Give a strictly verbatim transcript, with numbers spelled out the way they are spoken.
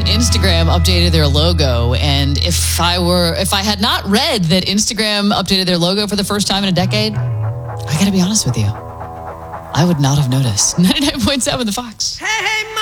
that Instagram updated their logo. And if I were, if I had not read that Instagram updated their logo for the first time in a decade, I gotta be honest with you, I would not have noticed. ninety-nine point seven The Fox. Hey, hey,